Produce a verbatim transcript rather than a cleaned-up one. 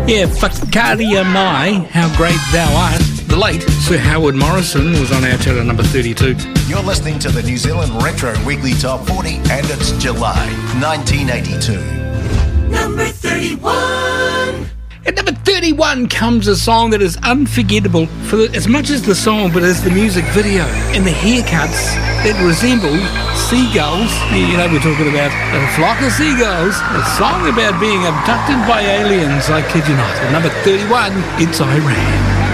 Yeah, Whakaria Mai, How Great Thou Art. The late Sir Howard Morrison was on our chart at number thirty-two. You're listening to the New Zealand Retro Weekly Top forty, and it's July nineteen eighty-two. Number thirty-one. At number thirty-one comes a song that is unforgettable for the, as much as the song, but as the music video and the haircuts that resemble seagulls. You know, we're talking about a flock of seagulls. A song about being abducted by aliens. I kid you not. At number thirty-one, it's Iran.